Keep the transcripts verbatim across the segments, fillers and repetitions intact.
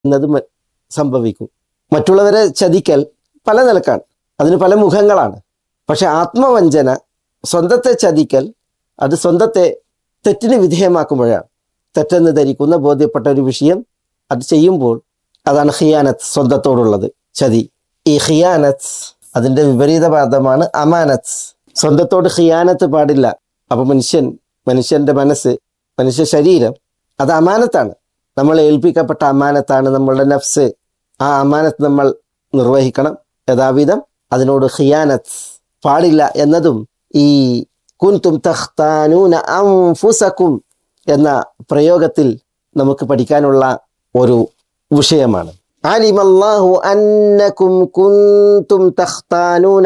എന്നത് സംഭവിക്കും. മറ്റുള്ളവരെ ചതിക്കൽ പല നിലക്കാണ്, അതിന് പല മുഖങ്ങളാണ്. പക്ഷെ ആത്മവഞ്ചന, സ്വന്തത്തെ ചതിക്കൽ, അത് സ്വന്തത്തെ തെറ്റിന് വിധേയമാക്കുമ്പോഴാണ്. തെറ്റെന്ന് ധരിക്കുന്ന ബോധ്യപ്പെട്ട ഒരു വിഷയം അത് ചെയ്യുമ്പോൾ അതാണ് ഖിയാനത്ത്, സ്വന്തത്തോടുള്ളത് ചതി. ഈ ഖിയാനത്ത് അതിൻ്റെ വിപരീത പദമാണ് അമാനത്ത്. സ്വന്തത്തോട് ഖിയാനത്ത് പാടില്ല. അപ്പോൾ മനുഷ്യൻ മനുഷ്യൻ്റെ മനസ്സ്, മനുഷ്യ ശരീരം അത് അമാനത്താണ്, നമ്മൾ ഏൽപ്പിക്കപ്പെട്ട അമാനത്താണ്. നമ്മളുടെ നഫ്സ്, ആ അമാനത്ത് നമ്മൾ നിർവഹിക്കണം യഥാവിധം. അതിനോട് ഖിയാനത്ത് പാടില്ല എന്നതും ഈ കുൻതും തഖ്താനൂന അൻഫുസകും എന്ന പ്രയോഗത്തിൽ നമുക്ക് പഠിക്കാനുള്ള ഒരു വിഷയമാണ്. അലിമല്ലാഹു അന്നകും കുൻതും തഖ്താനൂന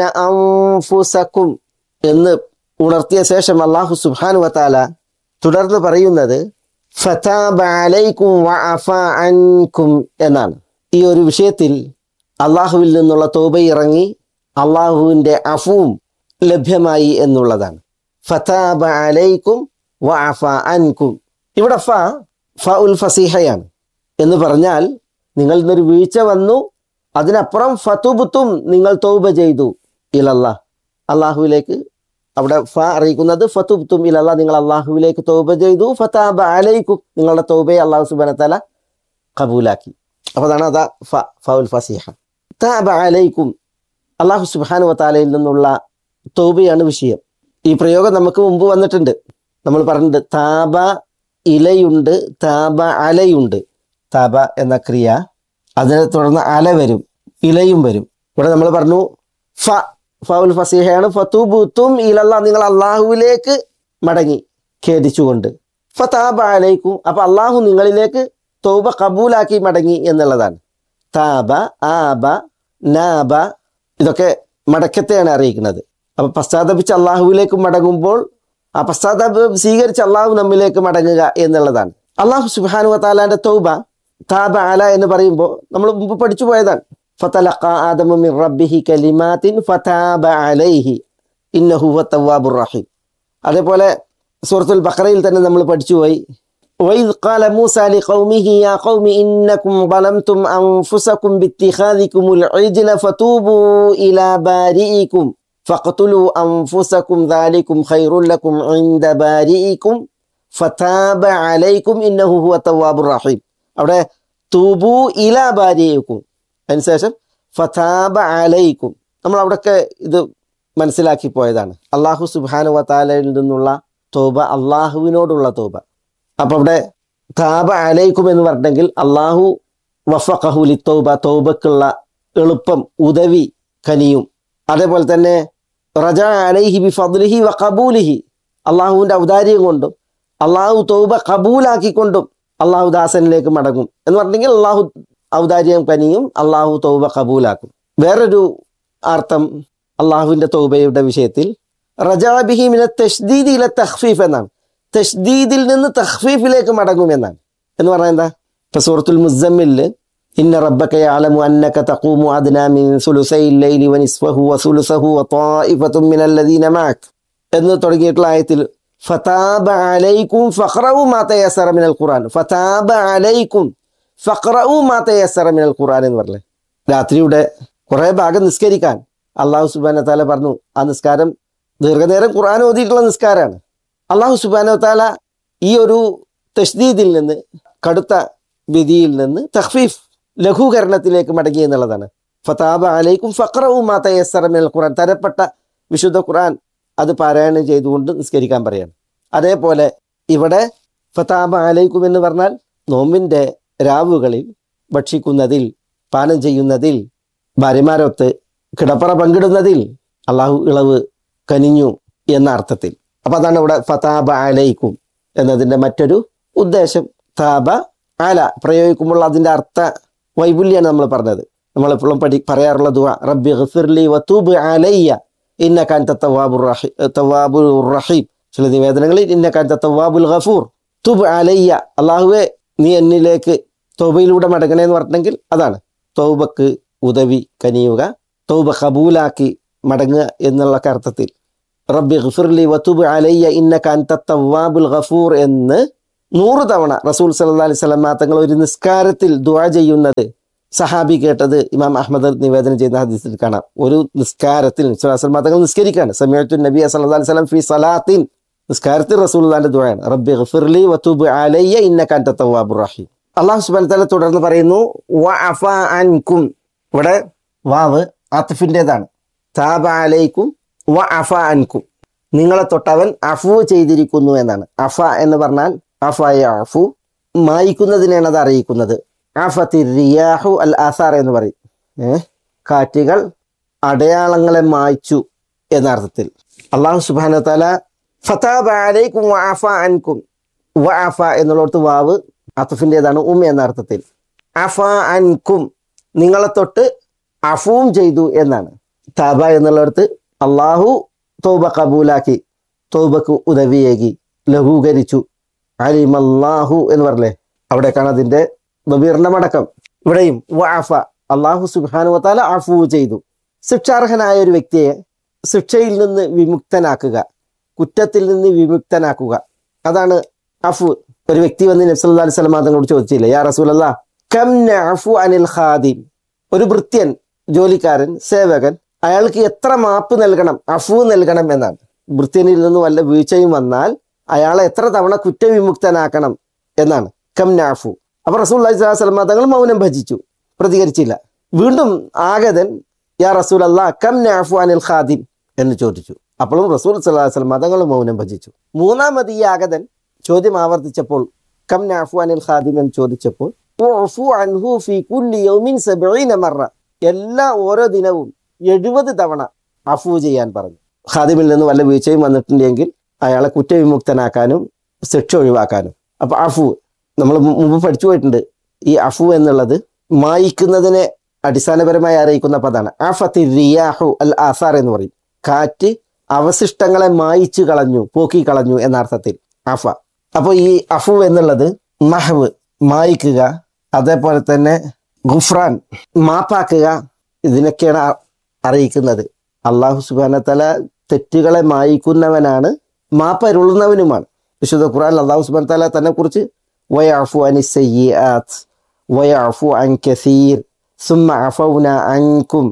അൻഫുസകും എന്ന് ഉണർത്തിയ ശേഷം അല്ലാഹു സുബ്ഹാനഹു വ തആല തുടർന്ന് പറയുന്നത് ഫതാബ അലൈക്കും വഅഫാ അൻകും എന്നാണ്. ഈ ഒരു വിഷയത്തിൽ അള്ളാഹുവിൽ നിന്നുള്ള തൗബ ഇറങ്ങി അള്ളാഹുവിൻ്റെ അഫുവും ലഭ്യമായി എന്നുള്ളതാണ്. ഫതാബ അലൈക്കും വഅഫാ അൻകും. ഇവിടെ ഫ ഫ ഉൽ ഫസീഹയാണ് എന്ന് പറഞ്ഞാൽ നിങ്ങൾ ഇന്നൊരു വീഴ്ച വന്നു, അതിനപ്പുറം ഫതുബ്തും നിങ്ങൾ തൗബ ചെയ്തു ഇലല്ലാ, അള്ളാഹുവിലേക്ക്. അവിടെ ഫ അറിയിക്കുന്നത് ഫതുബ്തും ഇലല്ലാ, നിങ്ങൾ അള്ളാഹുവിലേക്ക് തൗബ ചെയ്തു. ഫതാബ അലൈക്കും, നിങ്ങളുടെ തൗബയെ അള്ളാഹു സുബ്ഹാനഹു വ തആല ഖബൂലാക്കി. അപ്പോൾ അതാണ് അതാ ഫ ഫ ഉൽ ഫസീഹ. താബ അലൈക്കും, അള്ളാഹു സുബ്ഹാനഹു വ തആലയിൽ നിന്നുള്ള തൗബയാണ് വിഷയം. ഈ പ്രയോഗം നമുക്ക് മുമ്പ് വന്നിട്ടുണ്ട്. നമ്മൾ പറഞ്ഞിട്ടുണ്ട് താബ ഇലയുണ്ട്, താബ അലയുണ്ട്. താബ എന്ന ക്രിയ, അതിനെ തുടർന്ന് അല വരും, ഇലയും വരും. ഇവിടെ നമ്മൾ പറഞ്ഞു ഫ ഫൗൽ ഫസീഹയാണ്. ഫതുബുതും ഇലല്ലാ, നിങ്ങൾ അള്ളാഹുവിലേക്ക് മടങ്ങി ഖേദിച്ചുകൊണ്ട്. ഫതാബ അലൈക്കും, അപ്പോൾ അള്ളാഹു നിങ്ങളിലേക്ക് തൗബ കബൂലാക്കി മടങ്ങി എന്നുള്ളതാണ്. താബ, ആബ, നാബ ഇതൊക്കെ മടക്കത്തെയാണ് അറിയിക്കുന്നത്. അപ്പോൾ പശ്ചാത്തപിച്ച് അള്ളാഹുവിലേക്ക് മടങ്ങുമ്പോൾ ആ പശ്ചാത്താപം സ്വീകരിച്ച് അള്ളാഹു നമ്മിലേക്ക് മടങ്ങുക എന്നുള്ളതാണ്. അള്ളാഹു സുബ്ഹാനഹു വ തആലാന്റെ തൗബ താബ അല എന്ന് പറയുമ്പോൾ നമ്മൾ മുമ്പ് പഠിച്ചു പോയതാണ്. ഫതലഖ ആദമു മിൻ റബ്ബിഹി കലിമാത്തിൻ ഫതാബ അലൈഹി ഇന്നഹു ഹുവ തവ്വാബുർ റഹീം. അതേപോലെ സൂറത്തുൽ ബഖറയിൽ തന്നെ നമ്മൾ പഠിച്ചുപോയി വഇദ് ഖാല മൂസ ലിഖൗമിഹി യാ ഖൗമി ഇന്നകും ളലംതും അൻഫുസകും ബിത്തിഖാദികുമുൽ ഇജ്ല ഫതൂബു ഇലാ ബാരിഇകും ഫഖ്തുലു അൻഫുസകും ദാലികും ഖൈറുൽ ലക്കും ഇൻദ ബാരിഇകും ഫതാബ അലൈക്കും ഇന്നഹു ഹുവ തവ്വാബുർ റഹീം. അവിടെ തൂബു ഇലാ ബാരിഇകും, അതിനുശേഷം ഫതാബ അലൈക്കും. നമ്മൾ അവിടെയൊക്കെ ഇത് മനസ്സിലാക്കി പോയതാണ്. അള്ളാഹു സുബ്ഹാനഹു വ തആലയിൽ നിന്നുള്ള തൗബ, അള്ളാഹുവിനോടുള്ള തൗബ. അപ്പോൾ അവിടെ താബ അലൈക്കും എന്ന് പറഞ്ഞെങ്കിൽ അള്ളാഹു വഫഖഹു ലിത്തൗബ, തൗബക്കുള്ള എളുപ്പം, ഉദവി കനിയും. അതേപോലെ തന്നെ റജഅ അലൈഹി ബിഫദ്ലിഹി വ ഖബൂലിഹി, അള്ളാഹുവിൻ്റെ ഔദാര്യം കൊണ്ടും അള്ളാഹു തൗബ കബൂലാക്കിക്കൊണ്ടും അള്ളാഹു ദാസനിലേക്ക് മടങ്ങും എന്ന് പറഞ്ഞെങ്കിൽ അള്ളാഹു ഔദാര്യം കനിയും, അള്ളാഹു തൗബ കബൂലാക്കും. വേറൊരു അർത്ഥം അള്ളാഹുവിൻ്റെ തൗബയുടെ വിഷയത്തിൽ റജഅ ബിഹി മിന തശ്ദീദി ഇല തഖ്ഫീഫ് എന്നാണ്. തശ്ദീദിൽ നിന്ന് തഖ്ഫീഫിലേക്ക് മടങ്ങും എന്നാണ്. എന്ന് പറഞ്ഞാൽ എന്താ? ഇപ്പം സൂറത്തുൽ മുസ്സമ്മിലിൽ ഇന്ന റബ്ബക യഅലമു അന്നക തഖൂമു അദ്നാ മിൻ സുലുസൈൽ ലൈലി വനിസ്ഫഹു വസുലുസഹു വതായിഫത്തും മിനല്ലദീന മഅക എന്ന് തുടങ്ങിയിട്ടുള്ള ആയത്തിൽ ഫതാബ അലൈക്കും ഫഖറഉ മാ തയസ്സറ മിനൽ ഖുർആൻ, ഫതാബ അലൈക്കും ഫഖറഉ മാ തയസ്സറ മിനൽ ഖുർആൻ എന്ന് പറഞ്ഞില്ലേ. രാത്രിയുടെ കുറേ ഭാഗം നിസ്കരിക്കാൻ അള്ളാഹു സുബ്ഹാനഹു വ തആല പറഞ്ഞു. ആ നിസ്കാരം ദീർഘനേരം ഖുർആൻ ഓതിയിട്ടുള്ള നിസ്കാരമാണ്. അള്ളാഹു സുബ്ഹാനഹു വ തആല ഈ ഒരു തശ്ദീദിൽ നിന്ന്, കടുത്ത വിധിയിൽ നിന്ന് തഖ്ഫീഫ്, ലഘൂകരണത്തിലേക്ക് മടങ്ങി എന്നുള്ളതാണ്. ഫതാബ അലൈക്കും ഫഖറഉ മാ തയസ്സറ മിനൽ ഖുർആൻ, തരപ്പെട്ട വിശുദ്ധ ഖുർആൻ അത് പാരായണം ചെയ്തുകൊണ്ട് നിസ്കരിക്കാൻ പറയാണ്. അതേപോലെ ഇവിടെ ഫതാബ അലൈക്കും എന്ന് പറഞ്ഞാൽ നോമ്പിൻ്റെ രാവുകളിൽ ഭക്ഷിക്കുന്നതിൽ, പാനം ചെയ്യുന്നതിൽ, ഭാര്യമാരൊത്ത് കിടപ്പറ പങ്കിടുന്നതിൽ അള്ളാഹു ഇളവ് കനിഞ്ഞു എന്ന അർത്ഥത്തിൽ. അപ്പോൾ അതാണ് ഇവിടെ ഫതാബ അലൈക്കും എന്നതിൻ്റെ മറ്റൊരു ഉദ്ദേശം. താബ അല പ്രയോഗിക്കുമ്പോൾ അതിൻ്റെ അർത്ഥ വൈപുല്യാണ് നമ്മൾ പറഞ്ഞത്. നമ്മളെപ്പോഴും പഠി പറയാറുള്ള ദുആ റബ്ബി ഗഫിർലി വതൂബ് അലയ്യ ഇന്നക അൻത തവ്വാബുർ റഹീം, തവ്വാബുർ റഹീം. ചില നിവേദനങ്ങളിൽ ഇന്നക അൻത തവ്വാബുൽ ഗഫൂർ, തുബ് അലയ്യ, അള്ളാഹുവെ നീ എന്നിലേക്ക് തൗബയിലൂടെ മടങ്ങണേ എന്ന് പറഞ്ഞെങ്കിൽ അതാണ് തൗബക്ക് ഉദവി കനിയുക, തൗബ കബൂലാക്കി മടങ്ങുക എന്നുള്ള അർത്ഥത്തിൽ റബ്ബി ഗഫിർലി വതുബ് അലയ്യ ഇന്നക അൻത തവ്വാബുൽ ഗഫൂർ എന്ന് നൂറ് തവണ റസൂൽ സല്ലല്ലാഹു അലൈഹി വസല്ലം തങ്ങൾ ഒരു നിസ്കാരത്തിൽ ദുആ ചെയ്യുന്നത് സഹാബി കേട്ടത് ഇമാം അഹ്മദ് നിവേദനം ചെയ്യുന്ന ഹദീസിൽ കാണാം. ഒരു നിസ്കാരത്തിൽ റസൂൽ തങ്ങൾ നിസ്കരിക്കുകയാണ്. സമയത്തു നബി സല്ലല്ലാഹു അലൈഹി വസല്ലം ഫീ സലാത്തിൻ, നിസ്കാരത്തിൽ റസൂലുള്ളാഹിന്റെ ദുആയാണ്, റബ്ബി ഗ്ഫിർലി വതുബ് അലയ്യ ഇന്നക അൻത തവ്വാബുർ റഹീം. അല്ലാഹു സുബ്ഹാനഹു വ തആല തുടർന്ന് പറയുന്നു വഅഫാ അൻകും. ഇവിടെ വാവ് അത്ഫിൻ്റെതാണ്. താബ അലൈക്കും വഅഫാ അൻകും, നിങ്ങളെ തൊട്ടവൻ അഫു ചെയ്തിരിക്കുന്നു എന്നാണ്. അഫ എന്ന് പറഞ്ഞാൽ അഫ യഅഫു, മായിക്കുന്നതിനാണ് അത് അറിയിക്കുന്നത്. അഫത്തിർ റിയാഹു അൽ ആസാർ എന്ന് പറയും. ഏഹ് കാറ്റുകൾ അടയാളങ്ങളെ മായ്ച്ചു എന്ന അർത്ഥത്തിൽ. അല്ലാഹു സുബ്ഹാനഹു വ തആല ഫതാബ അലൈക്കും വഅഫ അൻകും, വഅഫ എന്നുള്ളടത്ത് വാവ് അത്ഫിൻ്റെതാണ്, ഉം എന്ന അർത്ഥത്തിൽ. അഫ അൻകും, നിങ്ങളെ തൊട്ട് അഫുവും ചെയ്തു എന്നാണ്. താബ എന്നുള്ളടത്ത് അള്ളാഹു തൗബ കബൂലാക്കി, തൗബക്ക് ഉദവിയേകി, ലഘൂകരിച്ചു. അലിമല്ലാഹു എന്ന് പറഞ്ഞേ, അവിടേക്കാണ് അതിൻ്റെ ദബീറിന്റെ മടക്കം. ഇവിടെയും വഅഫ, അള്ളാഹു സുബ്ഹാനഹു വ തആല അഫു ചെയ്തു. ശിക്ഷാർഹനായ ഒരു വ്യക്തിയെ ശിക്ഷയിൽ നിന്ന് വിമുക്തനാക്കുക, കുറ്റത്തിൽ നിന്ന് വിമുക്തനാക്കുക, അതാണ് അഫു. ഒരു വ്യക്തി വന്ന് നബി സല്ലല്ലാഹു അലൈഹി വസല്ലം തങ്ങളോട് ചോദിച്ചില്ലേ, യാ റസൂലല്ലാഹ് കം നഅഫു അനിൽ ഖാദിം, ഒരു ഭൃത്യൻ, ജോലിക്കാരൻ, സേവകൻ, അയാൾക്ക് എത്ര മാപ്പ് നൽകണം, അഫു നൽകണം എന്നാണ്. ഭൃത്യനിൽ നിന്ന് വല്ല വീഴ്ചയും വന്നാൽ അയാളെ എത്ര തവണ കുറ്റവിമുക്തനാക്കണം എന്നാണ്. കം നഅഫു. അപ്പൊ റസൂലുള്ളാഹി സ്വല്ലല്ലാഹു അലൈഹി വസല്ലം തങ്ങൾ മൗനം ഭജിച്ചു, പ്രതികരിച്ചില്ല. വീണ്ടും ആഗതൻ യാ റസൂലല്ലാഹ് കം നഅഫു അനിൽ ഖാദിം എന്ന് ചോദിച്ചു. അപ്പോഴും റസൂൽ സ്വല്ലല്ലാഹു അലൈഹി വസല്ലം തങ്ങൾ മൗനം ഭജിച്ചു. മൂന്നാമത് ഈ ആഗതൻ ചോദ്യം ആവർത്തിച്ചപ്പോൾ, കം നഅഫു അനിൽ ഖാദിം എന്ന് ചോദിച്ചപ്പോൾ, ഉഅഫു അൻഹു ഫീ കുല്ലി യൗമിൻ സബഈന മറ, എല്ലാ ഓരോ ദിനവും എഴുപത് തവണ അഫു ചെയ്യാൻ പറഞ്ഞു. ഖാദിമിൽ നിന്ന് വല്ല വീഴ്ചയും വന്നിട്ടുണ്ടെങ്കിൽ അയാളെ കുറ്റവിമുക്തനാക്കാനും ശിക്ഷ ഒഴിവാക്കാനും. അപ്പൊ അഫു നമ്മൾ മുമ്പ് പഠിച്ചു പോയിട്ടുണ്ട്. ഈ അഫു എന്നുള്ളത് മായിക്കുന്നതിനെ അടിസ്ഥാനപരമായി അറിയിക്കുന്ന പദമാണ്. അഫത്തിർ റിയാഹു അൽ ആസാർ എന്ന് പറയും. കാറ്റ് അവശിഷ്ടങ്ങളെ മായിച്ചു കളഞ്ഞു, പോക്കി കളഞ്ഞു എന്ന അർത്ഥത്തിൽ അഫ. അപ്പോൾ ഈ അഫു എന്നുള്ളത് മഹവ്, മായിക്കുക, അതേപോലെ തന്നെ ഗുഫ്രാൻ, മാപ്പാക്കുക, ഇതിനൊക്കെയാണ് അറിയിക്കുന്നത്. അള്ളാഹു സുബ്ഹാനഹു വ തആല തെറ്റുകളെ മായിക്കുന്നവനാണ്, മാപ്പരുളുന്നവനുമാണ്. വിശുദ്ധ ഖുർആനിൽ അള്ളാഹു സുബ്ഹാനഹു വ തആല തന്നെ കുറിച്ച് വയഅഫു അനിസ് സയ്യിആത്ത് വയഅഫു അൻ കസീർ സുമ്മ അഫൗന അൻകും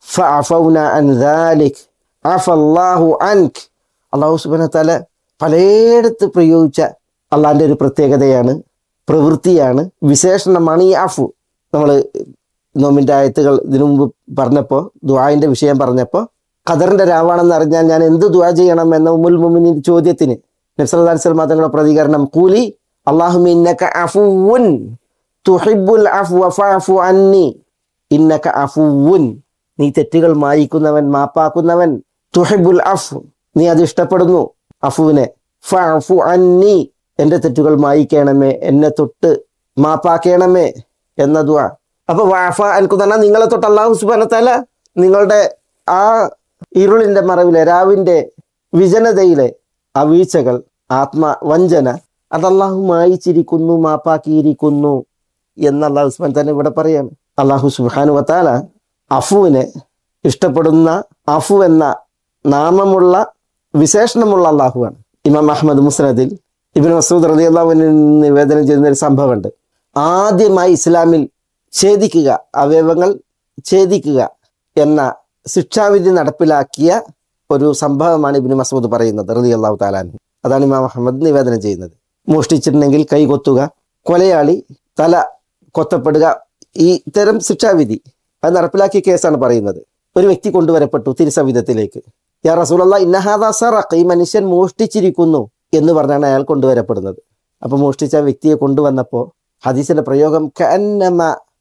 ഫഅഫൗന അൻ ദാലിക് അഫല്ലാഹു അൻക്. അള്ളാഹു സുബ്ഹാനഹു വ തആല പലയിടത്ത് പ്രയോഗിച്ച അള്ളാഹിൻ്റെ ഒരു പ്രത്യേകതയാണ്, പ്രവൃത്തിയാണ്, വിശേഷണമാണ് ഈ അഫു. നമ്മൾ നോമിൻ്റെ ആയത്തുകൾ ഇതിനു മുമ്പ് പറഞ്ഞപ്പോൾ, ദുആഇൻ്റെ വിഷയം പറഞ്ഞപ്പോൾ, ഖദറിൻ്റെ രാവാണെന്ന് അറിഞ്ഞാൽ ഞാൻ എന്ത് ദുആ ചെയ്യണം എന്ന ഉമ്മുൽ മുഅ്മിനീൻ ചോദ്യത്തിന് നബി സല്ലല്ലാഹു അലൈഹി വസല്ലം തങ്ങളുടെ പ്രതികരണം ഖൂലി അല്ലാഹുമ്മ ഇന്നക അഫുവുൻ തുഹിബ്ബുൽ അഫ്വ ഫഅഫു അന്നി. ഇന്നക അഫുവുൻ, നീ തെറ്റുകൾ മായിക്കുന്നവൻ, മാപ്പാക്കുന്നവൻ. തുഹിബ്ബുൽ അഫ്വ, നീ അത് ഇഷ്ടപ്പെടുന്നു അഫുവിനെ. ഫഅഫു അന്നി, എൻ്റെ തെറ്റുകൾ മായിക്കണമേ, എന്നെ തൊട്ട് മാപ്പാക്കണമേ എന്ന ദുആ. അപ്പൊ വഅഫ അൻകും പറഞ്ഞാൽ നിങ്ങളെ തൊട്ട് അല്ലാഹു സുബ്ഹാനഹു വ തആല നിങ്ങളുടെ ആ ഇരുളിന്റെ മറവിലെ, രാവിന്റെ വിജനതയിലെ ആ വീഴ്ചകൾ, ആത്മവഞ്ചന, അത് അള്ളാഹു മായിച്ചിരിക്കുന്നു, മാപ്പാക്കിയിരിക്കുന്നു എന്ന് അള്ളാഹു സുബ്ഹാനഹു വ തആല ഇവിടെ പറയാണ്. അള്ളാഹു സുബ്ഹാനഹു വ തആല അഫുവിനെ ഇഷ്ടപ്പെടുന്ന, അഫു എന്ന നാമമുള്ള, വിശേഷണമുള്ള അള്ളാഹുവാണ്. ഇമാം അഹ്മദ് മുസ്നദിൽ ഇബ്നു മസ്ഊദ് റളിയല്ലാഹു അൻഹു നിവേദനം ചെയ്യുന്ന ഒരു സംഭവമുണ്ട്. ആദ്യമായി ഇസ്ലാമിൽ ഛേദിക്കുക, അവയവങ്ങൾ ഛേദിക്കുക എന്ന ശിക്ഷാവിധി നടപ്പിലാക്കിയ ഒരു സംഭവമാണ് ഇബ്നു മസ്ഊദ് പറയുന്നത് റളിയല്ലാഹു തആല അൻഹു. അതാണ് ഇമാം അഹ്മദ് നിവേദനം ചെയ്യുന്നത്. മോഷ്ടിച്ചിട്ടുണ്ടെങ്കിൽ കൈ കൊത്തുക, കൊലയാളി തല കൊത്തപ്പെടുക, ഈ ഇത്തരം ശിക്ഷാവിധി അത് നടപ്പിലാക്കിയ കേസാണ് പറയുന്നത്. ഒരു വ്യക്തി കൊണ്ടുവരപ്പെട്ടു തിരുസവിധത്തിലേക്ക്. യാ റസൂലല്ലാഹ് ഇന്ന ഹാദാ സറഖ, ഈ മനുഷ്യൻ മോഷ്ടിച്ചിരിക്കുന്നു എന്ന് പറഞ്ഞാണ് അയാൾ കൊണ്ടുവരപ്പെടുന്നത്. അപ്പൊ മോഷ്ടിച്ച വ്യക്തിയെ കൊണ്ടുവന്നപ്പോൾ ഹദീസിന്റെ പ്രയോഗം കഅന്നമ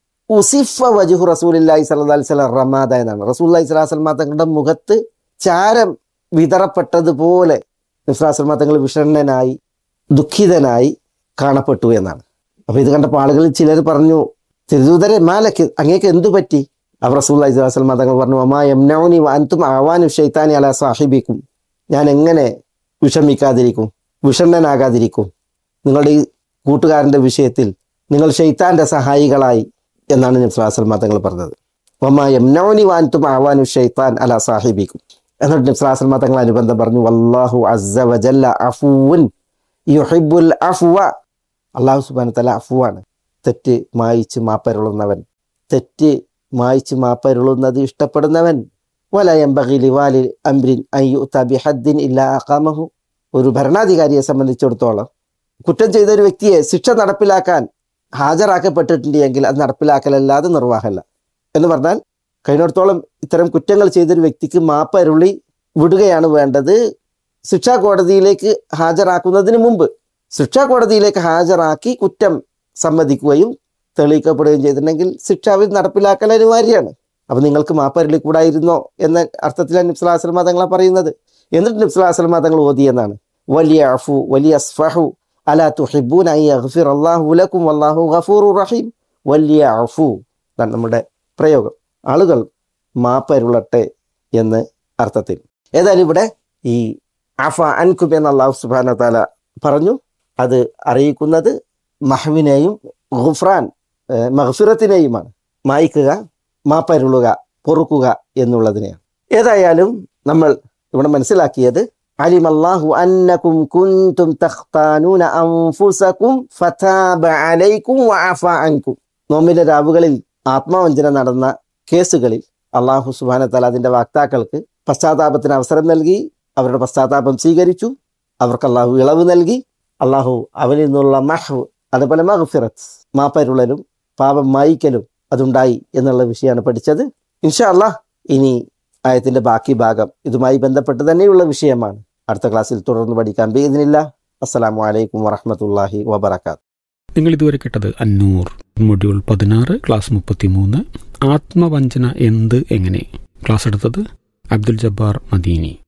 ഉസിഫ വജ്ഹു റസൂലുള്ളാഹി സ്വല്ലല്ലാഹി അലൈഹി വസല്ലം റമാദ എന്നാണ്. റസൂലുള്ളാഹി സ്വല്ലല്ലാഹി അലൈഹി വസല്ലം തങ്ങളുടെ മുഖത്ത് ചാരം വിതറപ്പെട്ടതുപോലെ നബി സ്വല്ലല്ലാഹി അലൈഹി വസല്ലം തങ്ങൾ വിഷണ്ണനായി, ദുഃഖിതനായി കാണപ്പെട്ടു എന്നാണ്. അപ്പൊ ഇത് കണ്ടപ്പോൾ ആളുകളിൽ ചിലർ പറഞ്ഞു, തിരുദൂതരെ മാലക്ക്, അങ്ങേക്ക് എന്തു പറ്റി? അവർ റസൂലുള്ളാഹി സ്വല്ലല്ലാഹി അലൈഹി വസല്ലം തങ്ങൾ പറഞ്ഞു, വമാ യംനഉനി വഅൻതും അവാനു ശൈത്താനി അലാ സാഹിബിക്കും, ഞാൻ എങ്ങനെ വിഷമിക്കാതിരിക്കും, വിഷണ്ണനാകാതിരിക്കും നിങ്ങളുടെ ഈ കൂട്ടുകാരൻ്റെ വിഷയത്തിൽ നിങ്ങൾ ശൈത്താന്റെ സഹായികളായി എന്നാണ് നബി സ്വല്ലല്ലാഹി അലൈഹി വസല്ലം തങ്ങൾ പറഞ്ഞത്. വമാ യംനഉനി വഅൻതും അവാനു ശൈത്താൻ അലാ സാഹിബിക്കും. എന്നിട്ട് നബി സ്വല്ലല്ലാഹി അലൈഹി വസല്ലം തങ്ങൾ അനുബന്ധം പറഞ്ഞു, വല്ലാഹു അസ്സ വജല്ല അഫുവുൻ യുഹിബ്ബുൽ അഫ്വ അള്ളാഹു സുബ്ഹാനഹു വ തആല അഫുവാണ്, തെറ്റ് മായിച്ച് മാപ്പരുളുന്നവൻ, തെറ്റ് മായിച്ച് മാപ്പരുളുന്നത് ഇഷ്ടപ്പെടുന്നവൻ. വലാ യംബഗി ലിവാലി അംരിൻ അൻ യുഅത ബിഹദ്ദിൻ ഇല്ലാ അഖാമഹു. ഒരു ഭരണാധികാരിയെ സംബന്ധിച്ചിടത്തോളം കുറ്റം ചെയ്ത ഒരു വ്യക്തിയെ ശിക്ഷ നടപ്പിലാക്കാൻ ഹാജരാക്കപ്പെട്ടിട്ടുണ്ടെങ്കിൽ അത് നടപ്പിലാക്കലല്ലാതെ നിർവാഹമല്ല. എന്ന് പറഞ്ഞാൽ കഴിഞ്ഞിടത്തോളം ഇത്തരം കുറ്റങ്ങൾ ചെയ്തൊരു വ്യക്തിക്ക് മാപ്പരുളി വിടുകയാണ് വേണ്ടത്. ശിക്ഷാ കോടതിയിലേക്ക് ഹാജരാക്കുന്നതിന് മുമ്പ് ശിക്ഷാ കോടതിയിലേക്ക് ഹാജരാക്കി കുറ്റം സമ്മതിക്കുകയും തെളിയിക്കപ്പെടുകയും ചെയ്തിട്ടുണ്ടെങ്കിൽ ശിക്ഷ അവർ നടപ്പിലാക്കൽ അനിവാര്യമാണ്. അപ്പം നിങ്ങൾക്ക് മാപ്പരുളി കൂടായിരുന്നോ എന്ന അർത്ഥത്തിലാണ് നബി സല്ലല്ലാഹു അലൈഹി വസല്ലം തങ്ങളെ പറയുന്നത്. എന്നിട്ട് നബി സല്ലല്ലാഹു അലൈഹി വസല്ലം തങ്ങൾ ഓതിയെന്നാണ് വലിയ അഫു വലിയ അസ്ഫഹു അലാ തുഹിബ്ബൂന അൻ യഗ്ഫിറ അല്ലാഹു ലക്കും വല്ലാഹു ഗഫൂറുർ റഹീം. വലിയ അഫു എന്നാണ് നമ്മുടെ പ്രയോഗം, ആളുകൾ മാപ്പരുളട്ടെ എന്ന് അർത്ഥത്തിൽ. ഏതായാലും ഇവിടെ ഈ അഫ അൻകും എന്ന് അല്ലാഹു സുബ്ഹാനഹു വ തആല പറഞ്ഞു. അത് അറിയിക്കുന്നത് മഹ്വിനെയും ഗുഫ്രാൻ മഗ്ഫിറത്തിനെയുമാണ്. മായ്ക്കുക, മാപ്പരുളുക, പൊറുക്കുക എന്നുള്ളതിനെയാണ്. ഏതായാലും നമ്മൾ ഇവിടെ മനസ്സിലാക്കിയത് അലിമല്ലാഹു അന്നകും കുൻതും തഖ്താനൂന അൻഫുസകും ഫതാബ അലൈക്കും വഅഫ അൻകും. നോമ്പിന്റെ രാവുകളിൽ ആത്മവഞ്ചന നടന്ന കേസുകളിൽ അള്ളാഹു സുബ്ഹാനഹു വ തആല അതിന്റെ വാക്താക്കൾക്ക് പശ്ചാത്താപത്തിന് അവസരം നൽകി. അവരുടെ പശ്ചാത്താപം സ്വീകരിച്ചു. അവർക്ക് അള്ളാഹു ഇളവ് നൽകി. അള്ളാഹു അവനിൽ നിന്നുള്ള മഹ്വ്, അതുപോലെ മഗ്ഫിറത്ത്, മാപ്പരുളലും പാപം മായിക്കലും അതുണ്ടായി എന്നുള്ള വിഷയമാണ് പഠിച്ചത്. ഇൻഷാ അല്ലാഹ് ഇനി ആയത്തിന്റെ ബാക്കി ഭാഗം ഇതുമായി ബന്ധപ്പെട്ട് തന്നെയുള്ള വിഷയമാണ്. അടുത്ത ക്ലാസ്സിൽ തുടർന്ന് പഠിക്കാൻ ബിഇദ്നില്ലാഹ്. അസ്സലാമു അലൈക്കും വറഹ്മത്തുള്ളാഹി വബറകാതുഹു. നിങ്ങൾ ഇതുവരെ കേട്ടത് അന്നൂർ മൊഡ്യൂൾ പതിനാറ് ക്ലാസ് മുപ്പത്തിമൂന്ന്, ആത്മവഞ്ചന എന്ത് എങ്ങനെ. ക്ലാസ് എടുത്തത് അബ്ദുൽ ജബ്ബാർ മദീനി.